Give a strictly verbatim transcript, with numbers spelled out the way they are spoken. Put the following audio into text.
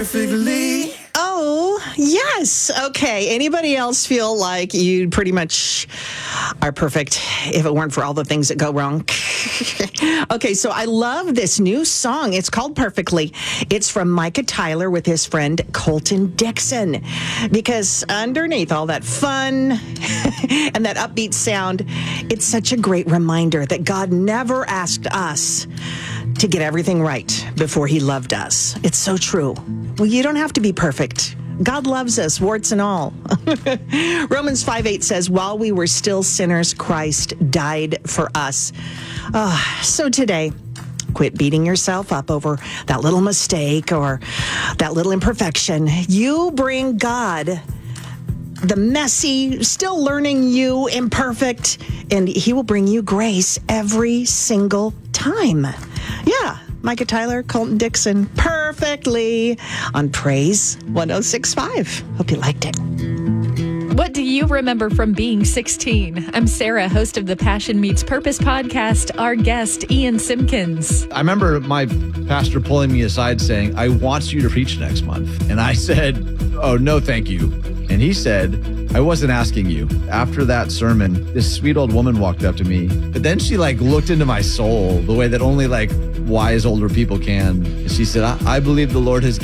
perfectly. Oh, yes. Okay. Anybody else feel like you pretty much are perfect if it weren't for all the things that go wrong? Okay, so I love this new song. It's called Perfectly. It's from Micah Tyler with his friend Colton Dixon. Because underneath all that fun and that upbeat sound, it's such a great reminder that God never asked us to get everything right before he loved us. It's so true. Well, you don't have to be perfect. God loves us, warts and all. Romans five eight says, while we were still sinners, Christ died for us. Oh, so today, quit beating yourself up over that little mistake or that little imperfection. You bring God the messy, still learning you, imperfect, and he will bring you grace every single time. Yeah, Micah Tyler, Colton Dixon, perfectly on Praise one oh six point five. Hope you liked it. What do you remember from being sixteen? I'm Sarah, host of the Passion Meets Purpose podcast. Our guest, Ian Simpkins. I remember my pastor pulling me aside saying, I want you to preach next month. And I said, oh, no, thank you. And he said, I wasn't asking you. After that sermon, this sweet old woman walked up to me. But then she like looked into my soul the way that only like wise older people can. She said, I, I believe the Lord has